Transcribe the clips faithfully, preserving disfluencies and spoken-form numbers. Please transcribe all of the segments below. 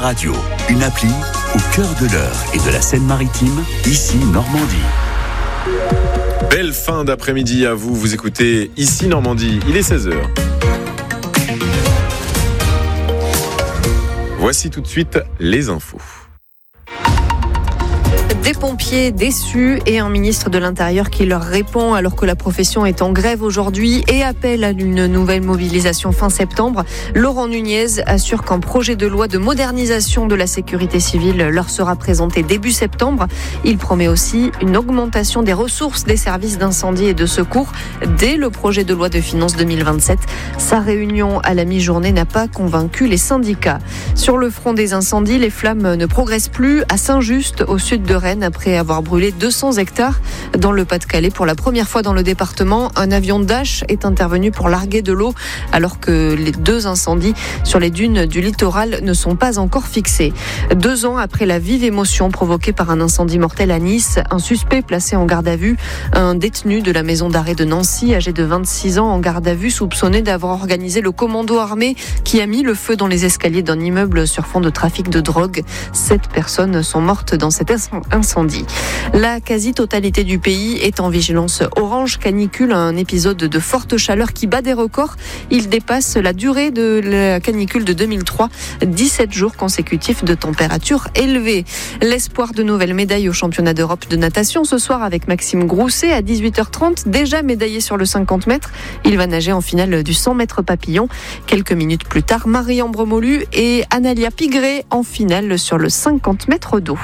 Radio, une appli au cœur de l'Eure et de la Seine-Maritime, ici Normandie. Belle fin d'après-midi à vous, vous écoutez ici Normandie, il est seize heures. Voici tout de suite les infos. Des pompiers déçus et un ministre de l'Intérieur qui leur répond alors que la profession est en grève aujourd'hui et appelle à une nouvelle mobilisation fin septembre. Laurent Nunez assure qu'un projet de loi de modernisation de la sécurité civile leur sera présenté début septembre. Il promet aussi une augmentation des ressources des services d'incendie et de secours dès le projet de loi de finances deux mille vingt-sept. Sa réunion à la mi-journée n'a pas convaincu les syndicats. Sur le front des incendies, les flammes ne progressent plus à Saint-Just, au sud de Rennes, après avoir brûlé deux cents hectares dans le Pas-de-Calais. Pour la première fois dans le département, un avion Dash est intervenu pour larguer de l'eau alors que les deux incendies sur les dunes du littoral ne sont pas encore fixés. Deux ans après la vive émotion provoquée par un incendie mortel à Nice, un suspect placé en garde à vue, un détenu de la maison d'arrêt de Nancy, âgé de vingt-six ans, en garde à vue, soupçonné d'avoir organisé le commando armé qui a mis le feu dans les escaliers d'un immeuble sur fond de trafic de drogue. Sept personnes sont mortes dans cet incendie. La quasi-totalité du pays est en vigilance orange canicule, un épisode de forte chaleur qui bat des records. Il dépasse la durée de la canicule de deux mille trois, dix-sept jours consécutifs de température élevée. L'espoir de nouvelles médailles au championnat d'Europe de natation ce soir avec Maxime Grousset à dix-huit heures trente, déjà médaillé sur le cinquante mètres. Il va nager en finale du cent mètres papillon. Quelques minutes plus tard, Marie Ambremolu et Analia Pigré en finale sur le cinquante mètres d'eau.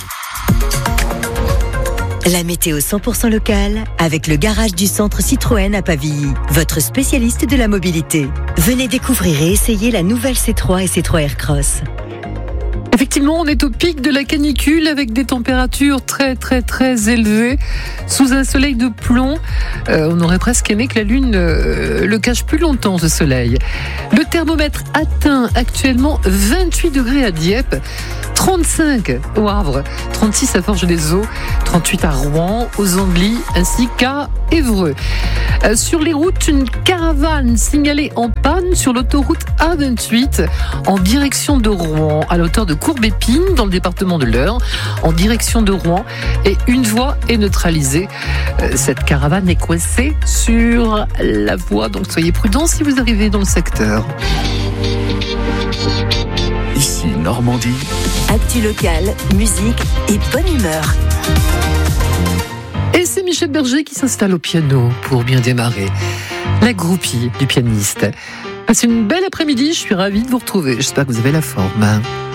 La météo cent pour cent locale avec le garage du centre Citroën à Pavilly, votre spécialiste de la mobilité. Venez découvrir et essayer la nouvelle C trois et C trois Aircross. Effectivement, on est au pic de la canicule avec des températures très très très élevées sous un soleil de plomb. Euh, on aurait presque aimé que la lune euh, le cache plus longtemps, ce soleil. Le thermomètre atteint actuellement vingt-huit degrés à Dieppe, trente-cinq au Havre, trente-six à Forges-les-Eaux, trente-huit à Rouen, aux Andelys ainsi qu'à Évreux. Euh, sur les routes, une caravane signalée en panne sur l'autoroute A vingt-huit en direction de Rouen, à la hauteur de Courbépine, dans le département de l'Eure, en direction de Rouen, et une voie est neutralisée. Euh, cette caravane est coincée sur la voie, donc soyez prudents si vous arrivez dans le secteur. Ici Normandie. Actu locale, musique et bonne humeur. Et c'est Michel Berger qui s'installe au piano pour bien démarrer. La groupie du pianiste. Passez une belle après-midi, je suis ravie de vous retrouver. J'espère que vous avez la forme.